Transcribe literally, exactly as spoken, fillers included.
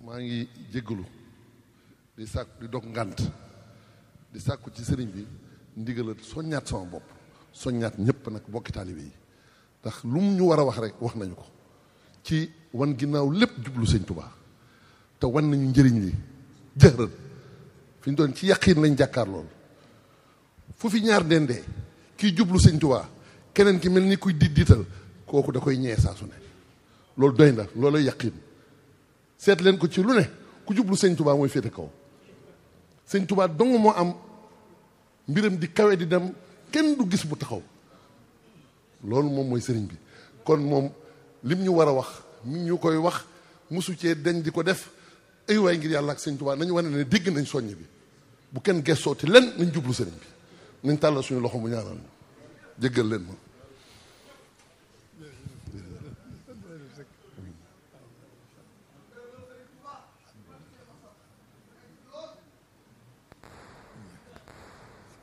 maa ngi jéggalu di sàkku di dog ngànt di sàkku ci sëriñ bi ndigal soññaat sama bopp soññaat ñëpp nag bokki taalibe yi ndax lu mu ñu war a wax rek wax nañu ko ci wan ginnaaw lépp jublu sëñ Tuubaa te wan nañu njëriñ li jëxëral fi ñu doon ci yaqiin lañ jàkkaar lool fu fi ñaar dendee kii jublu sëñ Tuubaa keneen ki mel ni kuy di diital kooku da koy ñee saa su ne loolu doy na loolu yaqiin seet leen ko ci lu ne ku jublu sëñ Tuubaa mooy féete kaw sëñ Tuubaa dong moo am mbiram di kawe di dem kenn du gis bu taxaw loolu moom mooy sëriñ bi kon moom lim ñu war a wax mi ñu koy wax musu cee deñ di ko def ay waay ngir yàlla ak sëñ Tuubaa nañu wane ne dégg nañ soññ bi bu kenn gestooti len nañ jublu sëriñ bi nañ tàllal suñu loxo mu ñaanal ñu jéggal leen ma